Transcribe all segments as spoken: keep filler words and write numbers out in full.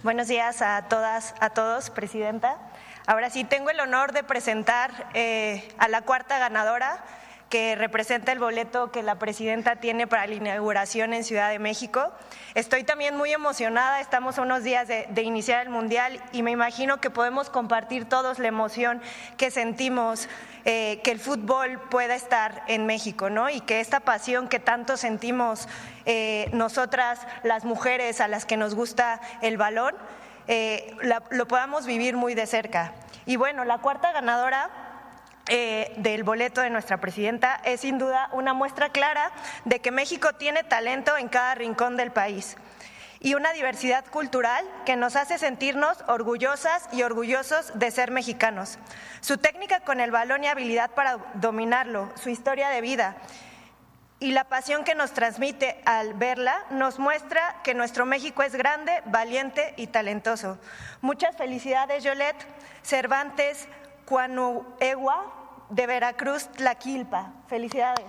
Buenos días a todas, a todos, Presidenta. Ahora sí, tengo el honor de presentar eh, a la cuarta ganadora, que representa el boleto que la Presidenta tiene para la inauguración en Ciudad de México. Estoy también muy emocionada, estamos a unos días de, de iniciar el Mundial y me imagino que podemos compartir todos la emoción que sentimos eh, que el fútbol pueda estar en México, ¿no? Y que esta pasión que tanto sentimos eh, nosotras, las mujeres a las que nos gusta el balón, eh, la, lo podamos vivir muy de cerca. Y bueno, la cuarta ganadora Eh, del boleto de nuestra Presidenta es sin duda una muestra clara de que México tiene talento en cada rincón del país y una diversidad cultural que nos hace sentirnos orgullosas y orgullosos de ser mexicanos. Su técnica con el balón y habilidad para dominarlo, su historia de vida y la pasión que nos transmite al verla nos muestra que nuestro México es grande, valiente y talentoso. Muchas felicidades, Yolette Cervantes Cuanuegua, de Veracruz, Tlaquilpa. Felicidades.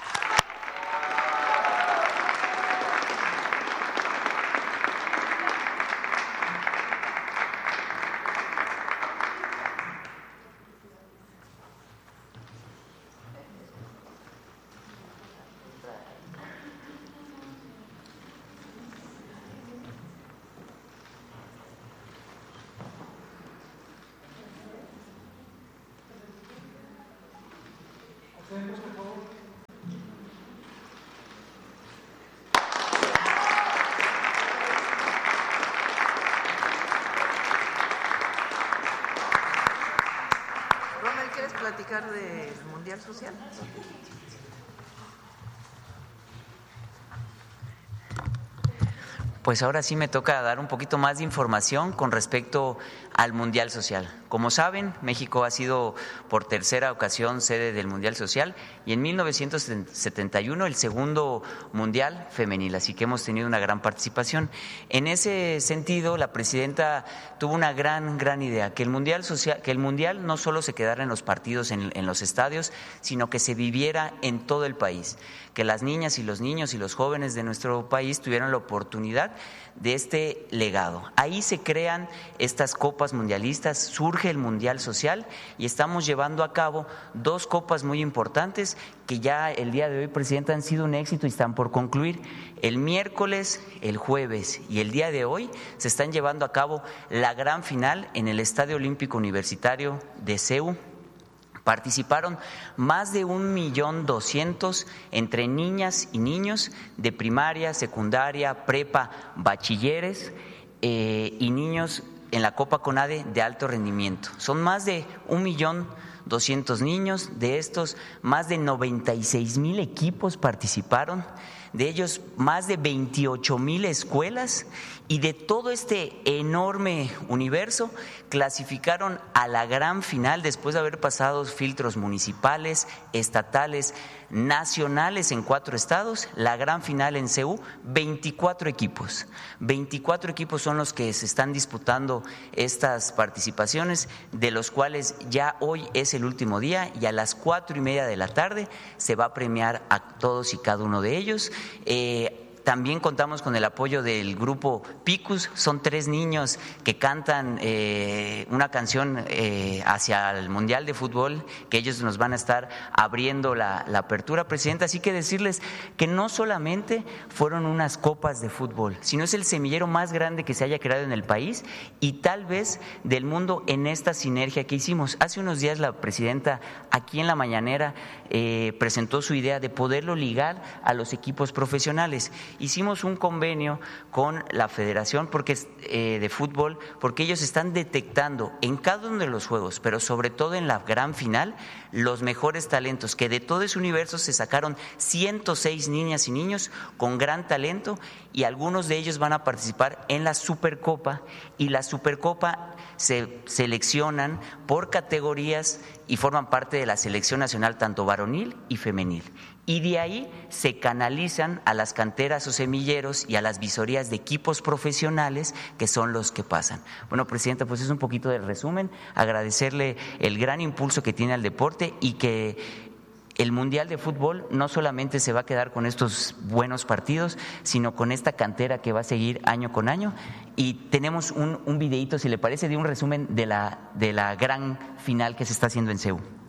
Ronald, ¿quieres platicar del Mundial Social? Pues ahora sí me toca dar un poquito más de información con respecto al Mundial Social. Como saben, México ha sido por tercera ocasión sede del Mundial Social y en mil novecientos setenta y uno el segundo Mundial Femenil, así que hemos tenido una gran participación. En ese sentido, la Presidenta tuvo una gran, gran idea, que el Mundial Social, que el Mundial no solo se quedara en los partidos, en, en los estadios, sino que se viviera en todo el país, que las niñas y los niños y los jóvenes de nuestro país tuvieran la oportunidad de este legado. Ahí se crean estas copas mundialistas, surge el Mundial Social y estamos llevando a cabo dos copas muy importantes que ya el día de hoy, Presidenta, han sido un éxito y están por concluir. El miércoles, el jueves y el día de hoy se están llevando a cabo la gran final en el Estadio Olímpico Universitario de C E U. Participaron más de un millón doscientos entre niñas y niños de primaria, secundaria, prepa, bachilleres eh, y niños en la Copa CONADE de alto rendimiento. Son más de un millón doscientos niños, de estos más de noventa y seis mil equipos participaron, de ellos más de veintiocho mil escuelas y de todo este enorme universo clasificaron a la gran final después de haber pasado filtros municipales, estatales, nacionales en cuatro estados, la gran final en C E U, veinticuatro equipos. veinticuatro equipos son los que se están disputando estas participaciones, de los cuales ya hoy es el último día y a las cuatro y media de la tarde se va a premiar a todos y cada uno de ellos. Eh, También contamos con el apoyo del grupo Picus, son tres niños que cantan eh, una canción eh, hacia el Mundial de Fútbol, que ellos nos van a estar abriendo la, la apertura, Presidenta. Así que decirles que no solamente fueron unas copas de fútbol, sino es el semillero más grande que se haya creado en el país y tal vez del mundo en esta sinergia que hicimos. Hace unos días la Presidenta aquí en la mañanera eh, presentó su idea de poderlo ligar a los equipos profesionales. Hicimos un convenio con la Federación porque, eh, de Fútbol porque ellos están detectando en cada uno de los juegos, pero sobre todo en la gran final, los mejores talentos, que de todo ese universo se sacaron ciento seis niñas y niños con gran talento y algunos de ellos van a participar en la Supercopa y la Supercopa se seleccionan por categorías y forman parte de la selección nacional tanto varonil y femenil. Y de ahí se canalizan a las canteras o semilleros y a las visorías de equipos profesionales que son los que pasan. Bueno, Presidenta, pues es un poquito de resumen, agradecerle el gran impulso que tiene al deporte y que el Mundial de Fútbol no solamente se va a quedar con estos buenos partidos, sino con esta cantera que va a seguir año con año. Y tenemos un, un videíto, si le parece, de un resumen de la, de la gran final que se está haciendo en C E U.